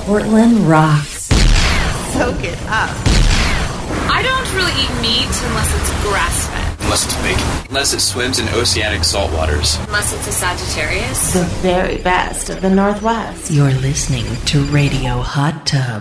Portland rocks. Soak it up. I don't really eat meat unless it's grass-fed. Unless it's bacon. Unless it swims in oceanic salt waters. Unless it's a Sagittarius. The very best of the Northwest. You're listening to Radio Hot Tub.